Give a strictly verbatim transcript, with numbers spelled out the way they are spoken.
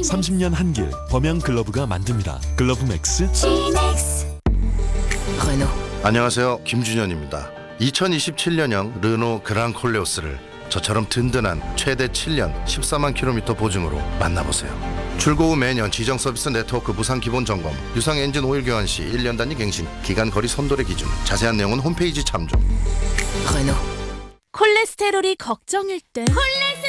삼십 년 한길 범양 글러브가 만듭니다. 글러브 맥스. 르노. 안녕하세요, 김준현입니다. 이천이십칠년형 르노 그랑 콜레오스를 저처럼 든든한 최대 칠 년 십사만 킬로미터 보증으로 만나보세요. 출고 후 매년 지정 서비스 네트워크 무상 기본 점검, 유상 엔진 오일 교환 시 일 년 단위 갱신, 기간 거리 선도의 기준, 자세한 내용은 홈페이지 참조. 르노. 콜레스테롤이 걱정일 땐 콜레